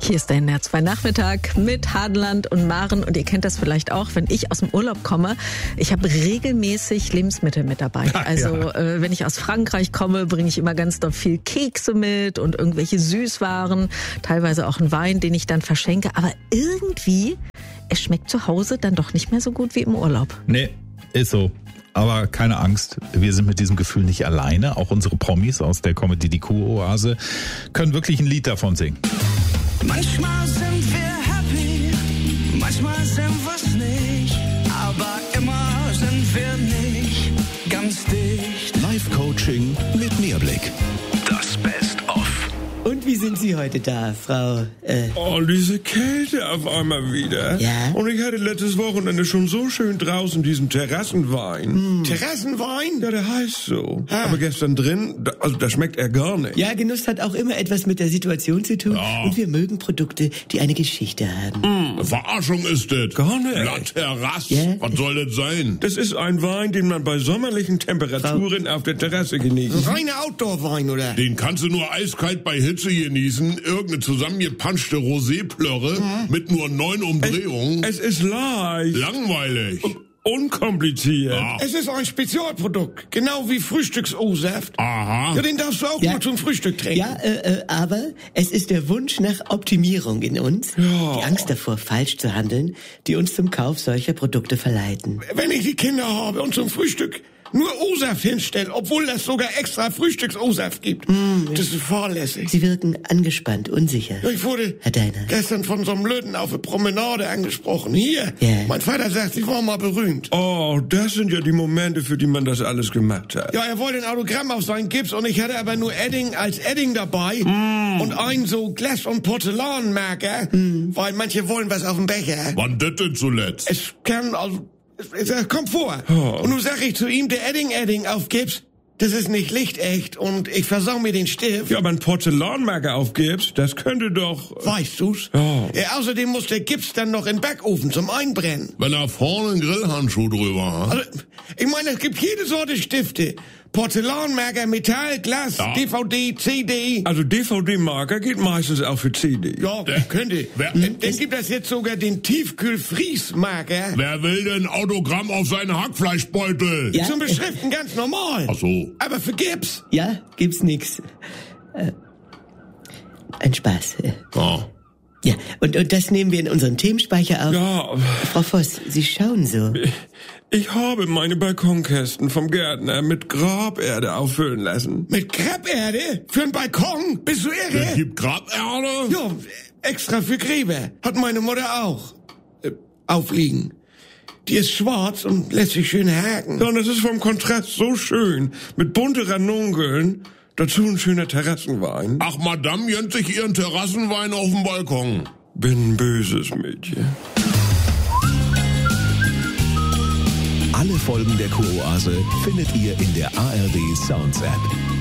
Hier ist der NDR 2 Nachmittag mit Hadeland und Maren. Und ihr kennt das vielleicht auch, wenn ich aus dem Urlaub komme. Ich habe regelmäßig Lebensmittel mit dabei. Wenn ich aus Frankreich komme, bringe ich immer ganz doll viel Kekse mit und irgendwelche Süßwaren. Teilweise auch einen Wein, den ich dann verschenke. Aber irgendwie, es schmeckt zu Hause dann doch nicht mehr so gut wie im Urlaub. Nee, ist so. Aber keine Angst, wir sind mit diesem Gefühl nicht alleine. Auch unsere Promis aus der Comedy Die Kuh-Oase können wirklich ein Lied davon singen. Manchmal sind wir happy, manchmal sind wir's nicht, aber immer sind wir nicht ganz dicht. Live-Coaching mit Mehrblick. Das Best-of. Und wie sind Sie heute da, Frau? Oh, diese Kälte auf einmal wieder. Ja? Und ich hatte letztes Wochenende schon so schön draußen diesen Terrassenwein. Terrassenwein? Ja, der heißt so. Aber gestern drin, da schmeckt er gar nicht. Ja, Genuss hat auch immer etwas mit der Situation zu tun. Ja. Und wir mögen Produkte, die eine Geschichte haben. Verarschung ist das. Gar nicht. Blattterrasse. Ja. Was soll das sein? Das ist ein Wein, den man bei sommerlichen Temperaturen auf der Terrasse genießt. Reiner Outdoor-Wein, oder? Den kannst du nur eiskalt bei Hitze genießen. Irgendeine zusammengepanschte Roséplörre mit nur 9 Umdrehungen. Es ist leicht. Langweilig. Unkompliziert. Ja. Es ist ein Spezialprodukt, genau wie Frühstücks-O-Saft. Aha. Ja, den darfst du auch nur zum Frühstück trinken. Ja, aber es ist der Wunsch nach Optimierung in uns, die Angst davor, falsch zu handeln, die uns zum Kauf solcher Produkte verleiten. Wenn ich die Kinder habe und zum Frühstück nur O-Saft hinstelle, obwohl es sogar extra Frühstücks-O-Saft gibt, das ist fahrlässig. Sie wirken angespannt, unsicher. Ja, ich wurde Herr Deiner. gestern von so einem Löten auf der Promenade angesprochen. Hier, Ja. mein Vater sagt, ich war mal berühmt. Oh, das sind ja die Momente, für die man das alles gemacht hat. Ja, er wollte ein Autogramm auf seinen Gips und ich hatte aber nur Edding als Edding dabei und ein so Glas- und Porzellanmarker, weil manche wollen was auf dem Becher. Wann das denn zuletzt? Es kann, also, es kommt vor. Und nun sag ich zu ihm, der Edding auf Gips, das ist nicht lichtecht und ich versau mir den Stift. Ja, aber ein Porzellanmarker auf Gips, das könnte doch... Weißt du's? Ja. Ja, außerdem muss der Gips dann noch in den Backofen zum Einbrennen. Wenn er vorne einen Grillhandschuh drüber hat. Also, ich meine, es gibt jede Sorte Stifte. Porzellanmarker, Metall, Glas, Ja. DVD, CD. Also DVD-Marker geht meistens auch für CD. Ja, könnte. Dann gibt es jetzt sogar den Tiefkühl-Fries-Marker. Wer will denn Autogramm auf seinen Hackfleischbeutel? Ja. Zum Beschriften ganz normal. Ach so. Aber für Gips. Ja, gibt's nix. Ein Spaß. Ja. Ja, und das nehmen wir in unseren Themenspeicher auf. Ja, Frau Voss, Sie schauen so. ich habe meine Balkonkästen vom Gärtner mit Graberde auffüllen lassen. Mit Krepperde? Für einen Balkon? Bist du Es irre? gibt Graberde? Ja, extra für Gräber. Hat meine Mutter auch. Aufliegen. Die ist schwarz und lässt sich schön haken. Ja, und das ist vom Kontrast so schön. Mit bunte Ranunkeln. Dazu ein schöner Terrassenwein. Ach, Madame gönnt sich ihren Terrassenwein auf dem Balkon. Bin ein böses Mädchen. Alle Folgen der Kuh-Oase findet ihr in der ARD Sounds App.